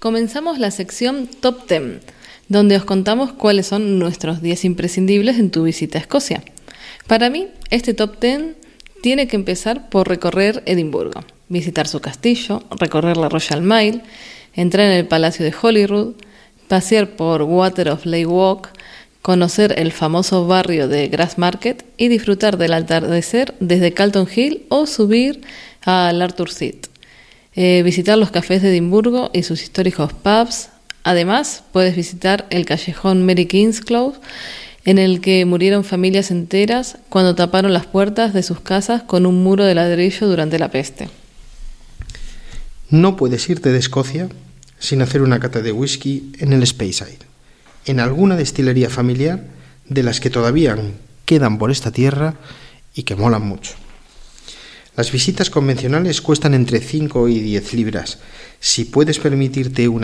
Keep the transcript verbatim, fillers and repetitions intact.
Comenzamos la sección Top diez, donde os contamos cuáles son nuestros diez imprescindibles en tu visita a Escocia. Para mí, este Top diez tiene que empezar por recorrer Edimburgo, visitar su castillo, recorrer la Royal Mile, entrar en el Palacio de Holyrood, pasear por Water of Leigh Walk, conocer el famoso barrio de Grassmarket y disfrutar del atardecer desde Calton Hill o subir al Arthur Seat. Eh, visitar los cafés de Edimburgo y sus históricos pubs. Además, puedes visitar el callejón Mary King's Close, en el que murieron familias enteras cuando taparon las puertas de sus casas con un muro de ladrillo durante la peste. No puedes irte de Escocia sin hacer una cata de whisky en el Speyside, en alguna destilería familiar de las que todavía quedan por esta tierra y que molan mucho. Las visitas convencionales cuestan entre cinco y diez libras. Si puedes permitirte una